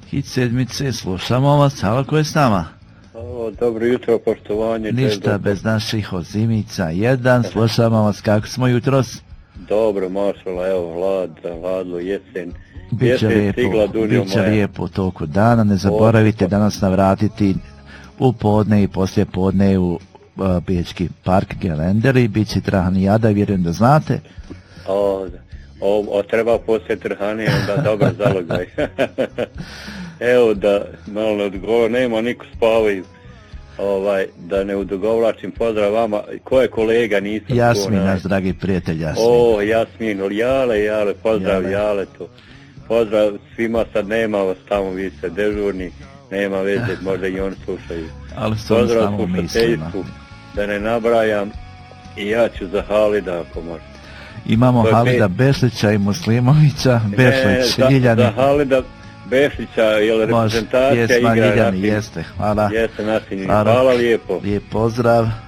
Hit sedmice, slušamo vas, hvala, ko je s nama? Dobro jutro, poštovanje. Ništa bez naših ozimica. Jedan, slušamo vas, kako smo jutros? Dobro, mašala, evo, hladlo, jesen. Biće lijepo u toku dana, ne zaboravite danas navratiti u podne i poslije podne u Biječki park Gelenderi, bit će Trahanijada, vjerujem da znate. Treba poslije Trahanije, onda dobar zalogaj. Evo da malo ne odgovor, nema niko spavaju. Da ne udogovlačim, pozdrav vama. Ko je kolega, nisam Jasmin, naš dragi prijatelj Jasmin. Jasmin, Jale, pozdrav Jale to. Pozdrav svima, sad nema vas tamo, vi ste dežurni, nema veze, možda i oni slušaju. Ali pozdrav slušateljstvu, da ne nabrajam, i ja ću za Halida ako može. Imamo Halida Bešlića i Muslimovića, Bešlić, Ljiljani. Za Halida Bešlića, je reprezentacija igra Ljiljani, jeste, hvala. Jeste nasinjeni, hvala lijepo. Lijep pozdrav.